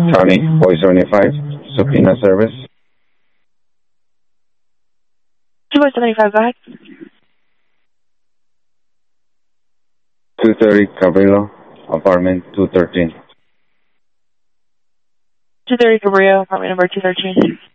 County 475, subpoena service. 275, go ahead. 230 Cabrillo, apartment 213. 230 Cabrillo, apartment number 213.